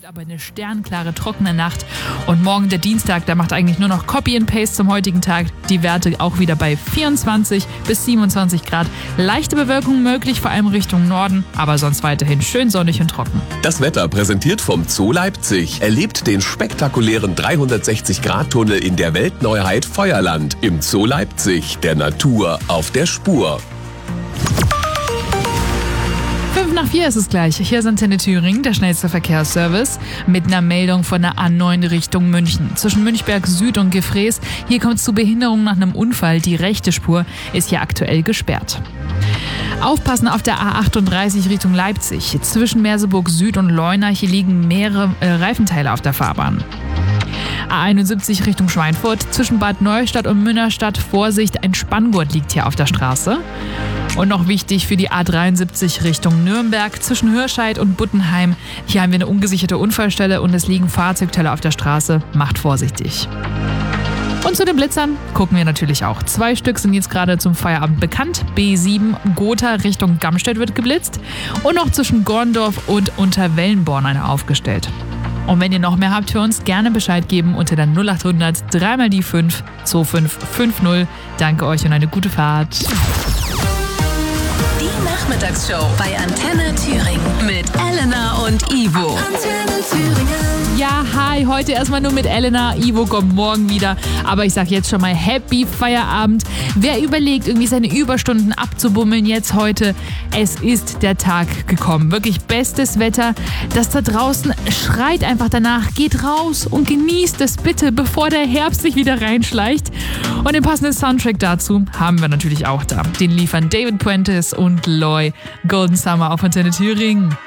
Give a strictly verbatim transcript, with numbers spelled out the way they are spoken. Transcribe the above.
aber eine sternklare, trockene Nacht. Und morgen der Dienstag, der macht eigentlich nur noch Copy and Paste zum heutigen Tag. Die Werte auch wieder bei vierundzwanzig bis siebenundzwanzig Grad. Leichte Bewölkung möglich, vor allem Richtung Norden, aber sonst weiterhin schön sonnig und trocken. Das Wetter präsentiert vom Zoo Leipzig. Erlebt den spektakulären dreihundertsechzig Grad Tunnel in der Weltneuheit Feuerland. Im Zoo Leipzig, der Natur auf der Spur. Fünf nach vier ist es gleich. Hier ist Antenne Thüringen, der schnellste Verkehrsservice, mit einer Meldung von der A neun Richtung München. Zwischen Münchberg Süd und Gefrees, hier kommt es zu Behinderungen nach einem Unfall. Die rechte Spur ist hier aktuell gesperrt. Aufpassen auf der A achtunddreißig Richtung Leipzig. Zwischen Merseburg Süd und Leuna, hier liegen mehrere äh, Reifenteile auf der Fahrbahn. A einundsiebzig Richtung Schweinfurt. Zwischen Bad Neustadt und Münnerstadt, Vorsicht, ein Spanngurt liegt hier auf der Straße. Und noch wichtig für die A dreiundsiebzig Richtung Nürnberg, zwischen Hürscheid und Buttenheim. Hier haben wir eine ungesicherte Unfallstelle und es liegen Fahrzeugteile auf der Straße. Macht vorsichtig. Und zu den Blitzern gucken wir natürlich auch. Zwei Stück sind jetzt gerade zum Feierabend bekannt. B sieben Gotha Richtung Gamstedt wird geblitzt. Und noch zwischen Gorndorf und Unterwellenborn eine aufgestellt. Und wenn ihr noch mehr habt für uns, gerne Bescheid geben unter der null acht hundert drei mal die fünf zwei fünf fünf null. Danke euch und eine gute Fahrt. Die Nachmittagsshow bei Antenne Thüringen mit Elena und Ivo. Antenne Thüringen. Ja, hi, heute erstmal nur mit Elena. Ivo kommt morgen wieder. Aber ich sag jetzt schon mal Happy Feierabend. Wer überlegt, irgendwie seine Überstunden abzubummeln jetzt heute, es ist der Tag gekommen. Wirklich bestes Wetter. Das da draußen schreit einfach danach. Geht raus und genießt es bitte, bevor der Herbst sich wieder reinschleicht. Und den passenden Soundtrack dazu haben wir natürlich auch da. Den liefern David Puentes und Loy. Golden Summer auf Antenne Thüringen.